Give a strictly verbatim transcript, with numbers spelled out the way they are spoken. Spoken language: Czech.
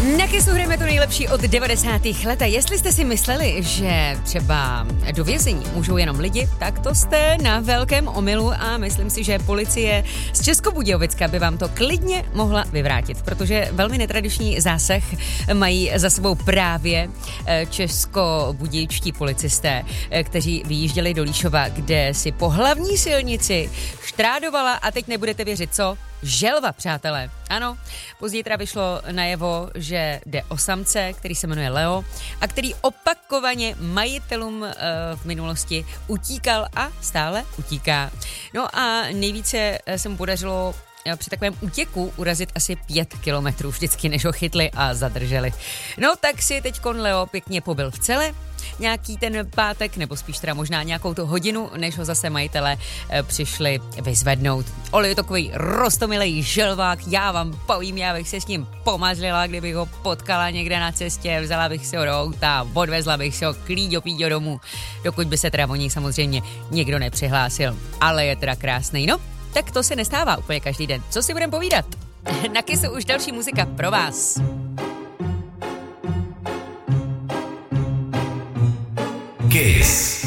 Na Kissu hrajeme to nejlepší od devadesátých let. A jestli jste si mysleli, že třeba do vězení můžou jenom lidi, tak to jste na velkém omylu a myslím si, že policie z Českobudějovicka by vám to klidně mohla vyvrátit, protože velmi netradiční zásah mají za sebou právě českobudějčtí policisté, kteří vyjížděli do Líšova, kde si po hlavní silnici štrádovala, a teď nebudete věřit co, želva, přátelé. Ano, později teda vyšlo najevo, že jde o samce, který se jmenuje Leo a který opakovaně majitelům e, v minulosti utíkal a stále utíká. No a nejvíce se mu podařilo při takovém útěku urazit asi pět kilometrů vždycky, než ho chytli a zadrželi. No tak si teďkon Leo pěkně pobyl v cele nějaký ten pátek, nebo spíš teda možná nějakou tu hodinu, než ho zase majitele e, přišli vyzvednout. Oli je takový roztomilej želvák, já vám povím, já bych se s ním pomazlila, kdybych ho potkala někde na cestě, vzala bych si ho do auta, odvezla bych si ho klíďo píďo domů, dokud by se teda o něj samozřejmě někdo nepřihlásil. Ale je teda krásnej, no. Tak to se nestává úplně každý den. Co si budeme povídat? Na Kissu už další muzika pro vás. Kiss.